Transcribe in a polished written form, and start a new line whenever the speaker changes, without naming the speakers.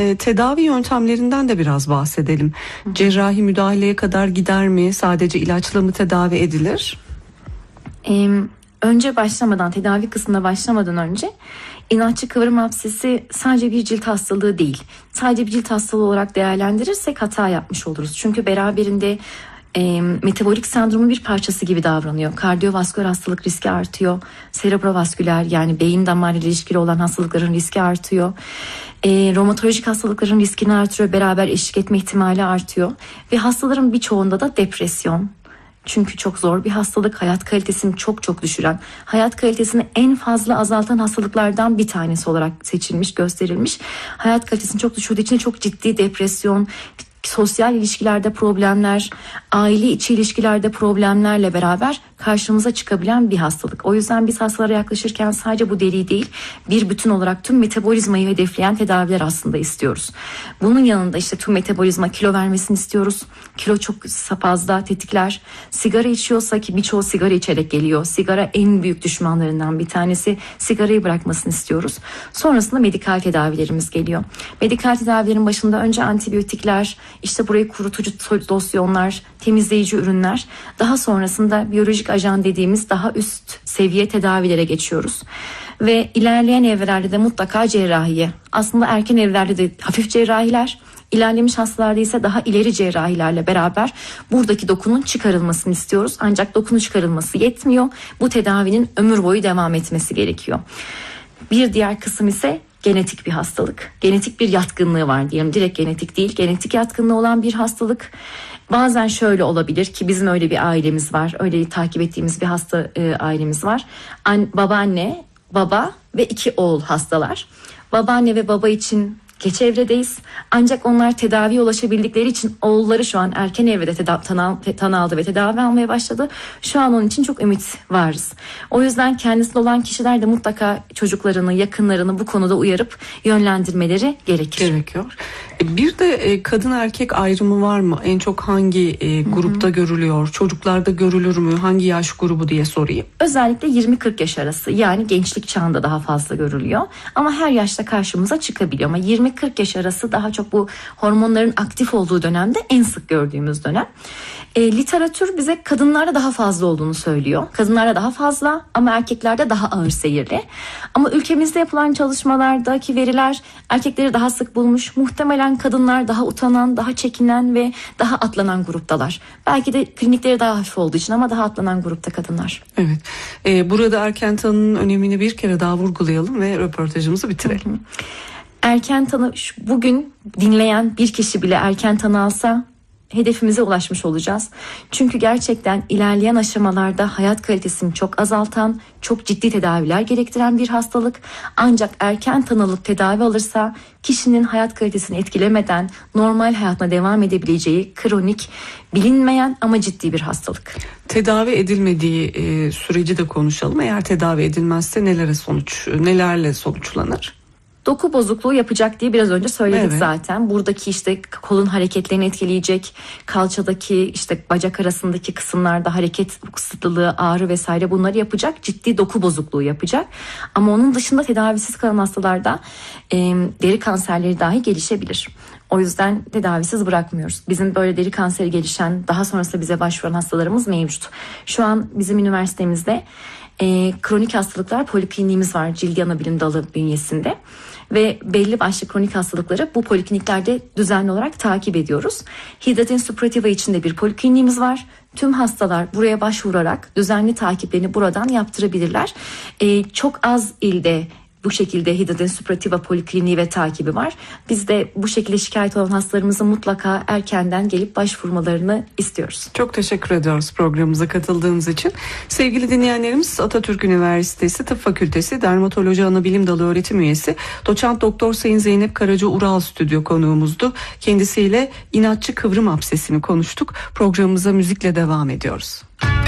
tedavi yöntemlerinden de biraz bahsedelim. Cerrahi müdahaleye kadar gider mi? Sadece ilaçla mı tedavi edilir?
Önce tedavi kısmına başlamadan önce inatçı kıvrım absesi sadece bir cilt hastalığı değil. Sadece bir cilt hastalığı olarak değerlendirirsek hata yapmış oluruz. Çünkü beraberinde metabolik sendromun bir parçası gibi davranıyor. Kardiyovasküler hastalık riski artıyor. Serebrovasküler, yani beyin damarıyla ilişkili olan hastalıkların riski artıyor. Romatolojik hastalıkların riskini artırıyor. Beraber eşlik etme ihtimali artıyor. Ve hastaların birçoğunda da depresyon. Çünkü çok zor bir hastalık, hayat kalitesini çok düşüren, hayat kalitesini en fazla azaltan hastalıklardan bir tanesi olarak seçilmiş, gösterilmiş. Hayat kalitesini çok düşürdüğü için çok ciddi depresyon, sosyal ilişkilerde problemler, aile içi ilişkilerde problemlerle beraber karşımıza çıkabilen bir hastalık. O yüzden biz hastalara yaklaşırken sadece bu deriyi değil, bir bütün olarak tüm metabolizmayı hedefleyen tedaviler aslında istiyoruz. Bunun yanında işte tüm metabolizma, kilo vermesini istiyoruz. Kilo çok fazla tetikler. Sigara içiyorsa, ki birçoğu sigara içerek geliyor. Sigara en büyük düşmanlarından bir tanesi. Sigarayı bırakmasını istiyoruz. Sonrasında medikal tedavilerimiz geliyor. Medikal tedavilerin başında önce antibiyotikler, işte burayı kurutucu losyonlar, temizleyici ürünler. Daha sonrasında biyolojik ajan dediğimiz daha üst seviye tedavilere geçiyoruz. Ve ilerleyen evrelerde de mutlaka cerrahiye. Aslında erken evrelerde de hafif cerrahiler, ilerlemiş hastalarda ise daha ileri cerrahilerle beraber buradaki dokunun çıkarılmasını istiyoruz. Ancak dokunun çıkarılması yetmiyor. Bu tedavinin ömür boyu devam etmesi gerekiyor. Bir diğer kısım ise genetik bir hastalık. Genetik bir yatkınlığı var diyelim. Direkt genetik değil, genetik yatkınlığı olan bir hastalık. Bazen şöyle olabilir ki bizim öyle bir ailemiz var. Öyle takip ettiğimiz bir hasta ailemiz var. Babaanne, baba ve 2 oğul hastalar. Babaanne ve baba için geç evredeyiz. Ancak onlar tedaviye ulaşabildikleri için oğulları şu an erken evrede tanı aldı ve tedavi almaya başladı. Şu an onun için çok ümit varız. O yüzden kendisinde olan kişiler de mutlaka çocuklarını, yakınlarını bu konuda uyarıp yönlendirmeleri gerekiyor.
Bir de kadın erkek ayrımı var mı? En çok hangi grupta görülüyor? Çocuklarda görülür mü? Hangi yaş grubu diye sorayım.
Özellikle 20-40 yaş arası, yani gençlik çağında daha fazla görülüyor. Ama her yaşta karşımıza çıkabiliyor. Ama 20-40 yaş arası daha çok bu hormonların aktif olduğu dönemde en sık gördüğümüz dönem. Literatür bize kadınlarda daha fazla olduğunu söylüyor. Kadınlarda daha fazla ama erkeklerde daha ağır seyirli. Ama ülkemizde yapılan çalışmalardaki veriler erkekleri daha sık bulmuş. Muhtemelen kadınlar daha utanan, daha çekinen ve daha atlanan gruptalar. Belki de klinikleri daha hafif olduğu için ama daha atlanan grupta kadınlar.
Evet. Burada erken tanının önemini bir kere daha vurgulayalım ve röportajımızı bitirelim.
Erken tanı, bugün dinleyen bir kişi bile erken tanı alsa hedefimize ulaşmış olacağız. Çünkü gerçekten ilerleyen aşamalarda hayat kalitesini çok azaltan, çok ciddi tedaviler gerektiren bir hastalık. Ancak erken tanılıp tedavi alırsa kişinin hayat kalitesini etkilemeden normal hayatına devam edebileceği kronik, bilinmeyen ama ciddi bir hastalık.
Tedavi edilmediği süreci de konuşalım. Eğer tedavi edilmezse nelerle sonuçlanır?
Doku bozukluğu yapacak diye biraz önce söyledik zaten. Buradaki işte kolun hareketlerini etkileyecek, kalçadaki işte bacak arasındaki kısımlarda hareket kısıtlılığı, ağrı vesaire bunları yapacak, ciddi doku bozukluğu yapacak. Ama onun dışında tedavisiz kalan hastalarda deri kanserleri dahi gelişebilir. O yüzden tedavisiz bırakmıyoruz. Bizim böyle deri kanseri gelişen, daha sonrasında bize başvuran hastalarımız mevcut. Şu an bizim üniversitemizde kronik hastalıklar polikliniğimiz var, Cildi Anabilim Dalı bünyesinde. Ve belli başlı kronik hastalıkları bu polikliniklerde düzenli olarak takip ediyoruz. Hidratin suppurativa için de bir polikliniğimiz var. Tüm hastalar buraya başvurarak düzenli takiplerini buradan yaptırabilirler. Çok az ilde bu şekilde hidratin suppurativa polikliniği ve takibi var. Biz de bu şekilde şikayet olan hastalarımızın mutlaka erkenden gelip başvurmalarını istiyoruz.
Çok teşekkür ediyoruz programımıza katıldığınız için. Sevgili dinleyenlerimiz, Atatürk Üniversitesi Tıp Fakültesi Dermatoloji Anabilim Dalı öğretim üyesi Doçent Doktor Sayın Zeynep Karaca Ural stüdyo konuğumuzdu. Kendisiyle inatçı kıvrım absesini konuştuk. Programımıza müzikle devam ediyoruz.